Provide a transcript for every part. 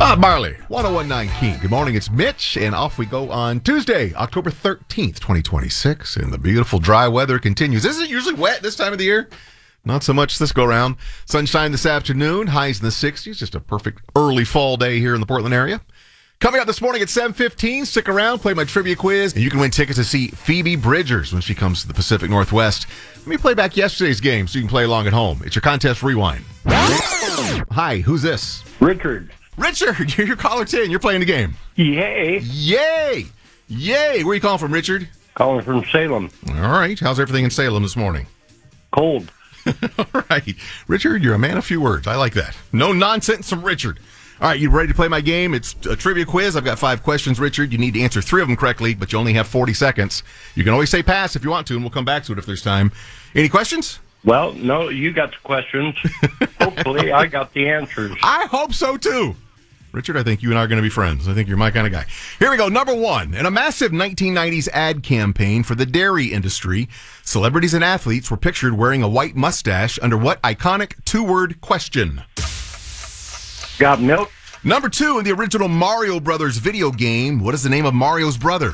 Bob Marley, 1019 King. Good morning, it's Mitch, and off we go on Tuesday, October 13th, 2026, and the beautiful dry weather continues. Isn't it usually wet this time of the year? Not so much this go-round. Sunshine this afternoon, highs in the 60s, just a perfect early fall day here in the Portland area. Coming up this morning at 7:15, stick around, play my trivia quiz, and you can win tickets to see Phoebe Bridgers when she comes to the Pacific Northwest. Let me play back yesterday's game so you can play along at home. It's your contest rewind. Hi, who's this? Richard. Richard, you're caller 10. You're playing the game. Yay. Yay! Yay! Where are you calling from, Richard? Calling from Salem. All right. How's everything in Salem this morning? Cold. All right. Richard, you're a man of few words. I like that. No nonsense from Richard. All right, you ready to play my game? It's a trivia quiz. I've got 5 questions, Richard. You need to answer 3 of them correctly, but you only have 40 seconds. You can always say pass if you want to, and we'll come back to it if there's time. Any questions? Well, no, you got the questions. Hopefully, I got the answers. I hope so, too. Richard, I think you and I are going to be friends. I think you're my kind of guy. Here we go. Number 1. In a massive 1990s ad campaign for the dairy industry, celebrities and athletes were pictured wearing a white mustache under what iconic 2-word question? Got milk? Number 2, in the original Mario Brothers video game, what is the name of Mario's brother?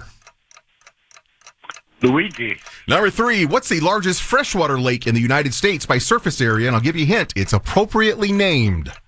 Luigi. Number 3, what's the largest freshwater lake in the United States by surface area? And I'll give you a hint. It's appropriately named.